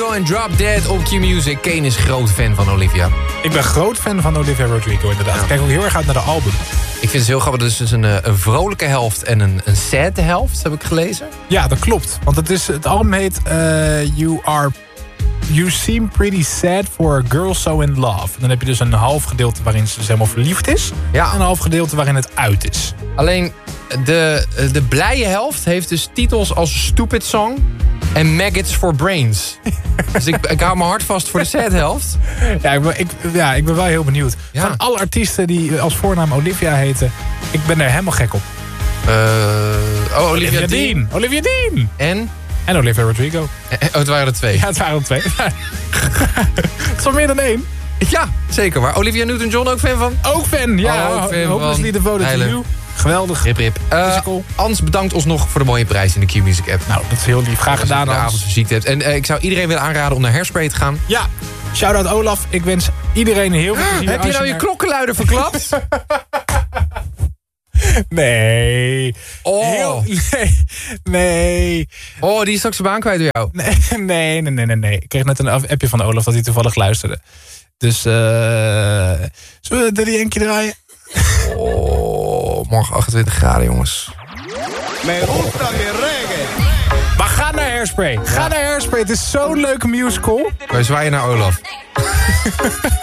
Rodrigo en Drop Dead op Q-Music. Kane is groot fan van Olivia. Ik ben groot fan van Olivia Rodrigo, inderdaad. Ik kijk ook heel erg uit naar de album. Ik vind het heel grappig. Dus een vrolijke helft en een sad helft, heb ik gelezen. Ja, dat klopt. Want het album heet You Seem Pretty Sad for a Girl So In Love. En dan heb je dus een half gedeelte waarin ze dus helemaal verliefd is. Ja. En een half gedeelte waarin het uit is. Alleen de blije helft heeft dus titels als Stupid Song en Maggots for Brains. Dus ik hou mijn hart vast voor de sad helft. Ja, ik ben wel heel benieuwd. Ja. Van alle artiesten die als voornaam Olivia heten, ik ben er helemaal gek op. Olivia Dean. Olivia Dean. En Olivia Rodrigo. Het waren er 2. Ja, het waren er 2. Het is al meer dan 1. Ja, zeker. Maar Olivia Newton-John ook fan van? Ook fan, ja. Hopelessly Devoted to You. Geweldig. Rip. Ans bedankt ons nog voor de mooie prijs in de Q-Music app. Nou, dat is heel lief. Graag gedaan, als je de avondmuziek hebt. En ik zou iedereen willen aanraden om naar Hairspray te gaan. Ja. Shout-out Olaf. Ik wens iedereen heel veel plezier. Heb je nou je klokkenluider verklapt? Nee. Oh. Nee. Oh, die is straks zijn baan kwijt door jou. Nee. Ik kreeg net een appje van Olaf dat hij toevallig luisterde. Dus, zullen we Daddy Yankee draaien? Oh, morgen 28 graden, jongens. Me gusta mi reggae. Maar ga naar Hairspray. Ga naar Hairspray. Het is zo'n leuke musical. Wij zwaaien naar Olaf.